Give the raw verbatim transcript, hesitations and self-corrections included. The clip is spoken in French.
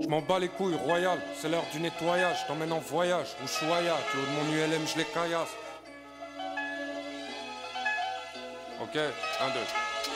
Je m'en bats les couilles, royal, c'est l'heure du nettoyage. Je t'emmène en voyage, Ushuaïa, tu haut de mon U L M, je les caillasse. Ok, un, deux.